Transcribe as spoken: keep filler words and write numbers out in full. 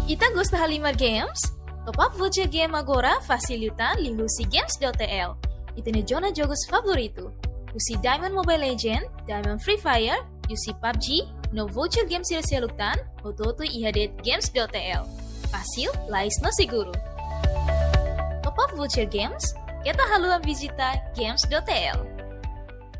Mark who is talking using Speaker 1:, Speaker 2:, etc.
Speaker 1: Ita gosta Halimar Games? Top up voucher game agora facilitan li husi games.tl. Ita ne jona jogos favorito. Husi Diamond Mobile Legend, Diamond Free Fire, husi P U B G, no voucher game sila-silutan, o toto ihadet games.tl. Fácil, lais no seguro. Top up voucher games, kita haluan visita games.tl.